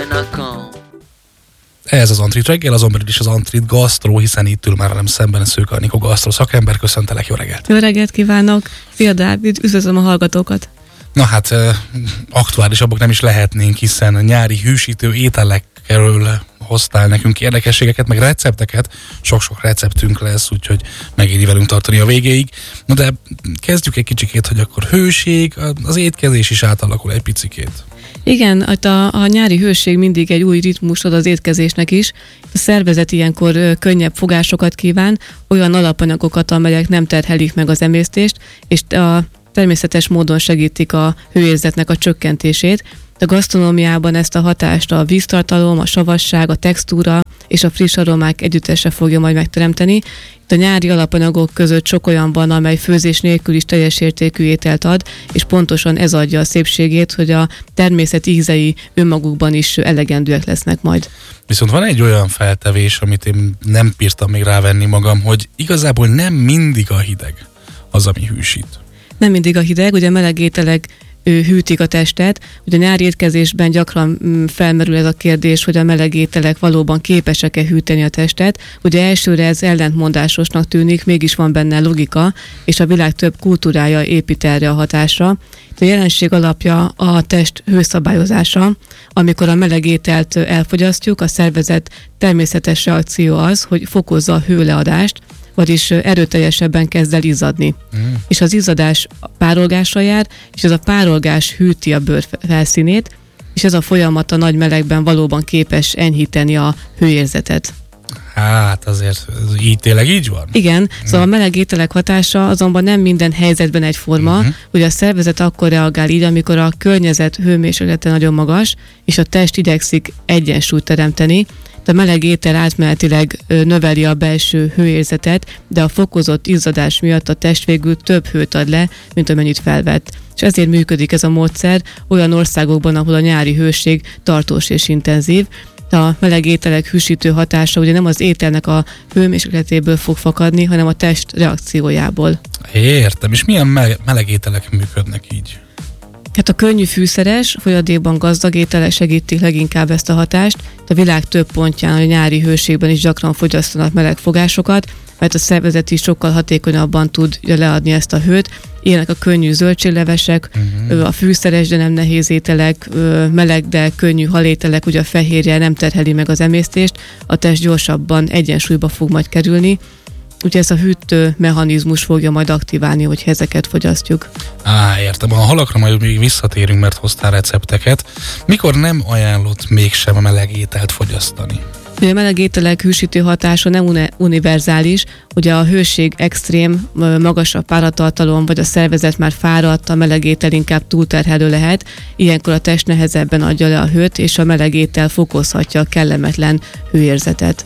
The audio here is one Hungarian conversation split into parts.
Ez az Antrit reggel, azon belül is az Antrit Gasztró, hiszen itt ül már velem szemben Szőke Anikó gasztró szakember. Köszöntelek, jó reggelt! Jó reggelt kívánok! Szia Dávid, üdvözlöm a hallgatókat! Na hát, aktuálisabbak nem is lehetnénk, hiszen nyári hűsítő ételekről hoztál nekünk érdekességeket, meg recepteket. Sok-sok receptünk lesz, úgyhogy megéri velünk tartani a végéig. Na de kezdjük egy kicsikét, hogy akkor hőség, az étkezés is átalakul egy picikét. Igen, a nyári hőség mindig egy új ritmus ad az étkezésnek is. A szervezet ilyenkor könnyebb fogásokat kíván, olyan alapanyagokat, amelyek nem terhelik meg az emésztést, és természetes módon segítik a hőérzetnek a csökkentését. A gasztronómiában ezt a hatást a víztartalom, a savasság, a textúra és a friss aromák együttese fogja majd megteremteni. Itt a nyári alapanyagok között sok olyan van, amely főzés nélkül is teljes értékű ételt ad, és pontosan ez adja a szépségét, hogy a természet ízei önmagukban is elegendőek lesznek majd. Viszont van egy olyan feltevés, amit én nem bírtam még rávenni magam, hogy igazából nem mindig a hideg az, ami hűsít. Nem mindig a hideg, ugye meleg ételek hűtik a testet. Ugye a nyári étkezésben gyakran felmerül ez a kérdés, hogy a meleg ételek valóban képesek-e hűteni a testet. Ugye elsőre ez ellentmondásosnak tűnik, mégis van benne logika, és a világ több kultúrája épít erre a hatásra. A jelenség alapja a test hőszabályozása. Amikor a meleg ételt elfogyasztjuk, a szervezet természetes reakció az, hogy fokozza a hőleadást, vagyis erőteljesebben kezd el izzadni. És az izzadás párolgással jár, és ez a párolgás hűti a bőr felszínét, és ez a folyamat a nagy melegben valóban képes enyhíteni a hőérzetet. Hát azért így tényleg így van? Igen, szóval a meleg ételek hatása azonban nem minden helyzetben egyforma. Ugye a szervezet akkor reagál így, amikor a környezet hőmérséklete nagyon magas, és a test igyekszik egyensúlyt teremteni. A meleg étel átmenetileg növeli a belső hőérzetet, de a fokozott izzadás miatt a test végül több hőt ad le, mint amennyit felvett. És ezért működik ez a módszer olyan országokban, ahol a nyári hőség tartós és intenzív. A meleg ételek hűsítő hatása ugye nem az ételnek a hőmérsékletéből fog fakadni, hanem a test reakciójából. Értem, és milyen meleg ételek működnek így? Hát a könnyű fűszeres, folyadékban gazdag ételek segítik leginkább ezt a hatást. A világ több pontján a nyári hőségben is gyakran fogyasztanak meleg fogásokat, mert a szervezet is sokkal hatékonyabban tud leadni ezt a hőt. Ilyenek a könnyű zöldséglevesek, a fűszeres, de nem nehéz ételek, meleg, de könnyű halételek, ugye a fehérje nem terheli meg az emésztést, a test gyorsabban egyensúlyba fog majd kerülni. Úgyhogy ez a hűtő mechanizmus fogja majd aktiválni, hogy ezeket fogyasztjuk. Értem. A halakra majd még visszatérünk, mert hoztál recepteket. Mikor nem ajánlott mégsem a meleg ételt fogyasztani? A meleg ételek hűsítő hatása nem univerzális, ugye a hőség extrém, magasabb páratartalom, vagy a szervezet már fáradt, a meleg étel inkább túlterhelő lehet, ilyenkor a test nehezebben adja le a hőt, és a meleg étel fokozhatja a kellemetlen hőérzetet.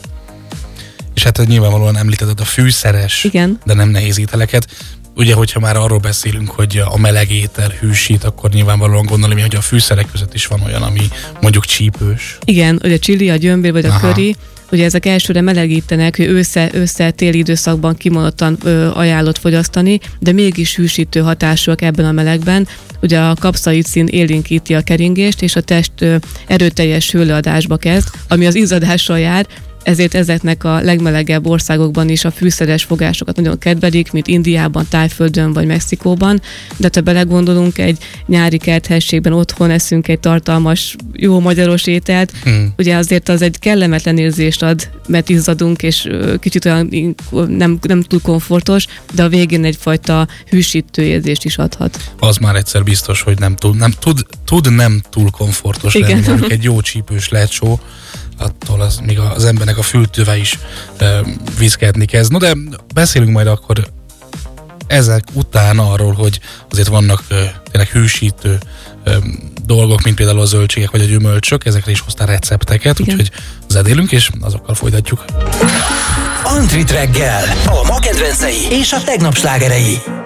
És hát nyilvánvalóan említetted a fűszeres, igen, de nem nehéz ételeket. Ugye, hogyha már arról beszélünk, hogy a meleg étel hűsít, akkor nyilvánvalóan gondolom, hogy a fűszerek között is van olyan, ami mondjuk csípős. Igen, ugye a chili, a gyömbér vagy a curry, ugye ezek elsőre melegítenek, hogy ősszel-téli időszakban kimondottan ajánlott fogyasztani, de mégis hűsítő hatásúak ebben a melegben. Ugye a kapszaicin élénkíti a keringést, és a test erőteljes hőleadásba kezd, ami az izzadással jár, ezért ezeknek a legmelegebb országokban is a fűszeres fogásokat nagyon kedvelik, mint Indiában, Tájföldön vagy Mexikóban, de ha belegondolunk, egy nyári kerthességben otthon eszünk egy tartalmas, jó magyaros ételt, ugye azért az egy kellemetlen érzést ad, mert izzadunk, és kicsit olyan nem túl komfortos, de a végén egyfajta hűsítő érzést is adhat. Az már egyszer biztos, hogy nem túl komfortos lenni, mondjuk egy jó csípős lecsó, attól még az embernek a fültőve is viszketni kezd. No, de beszélünk majd akkor ezek után arról, hogy azért vannak tényleg hűsítő dolgok, mint például a zöldségek vagy a gyümölcsök, ezekre is hoztál recepteket, úgyhogy zedélünk, és azokkal folytatjuk. Antrit reggel, a ma kedvencei és a tegnap slágerei.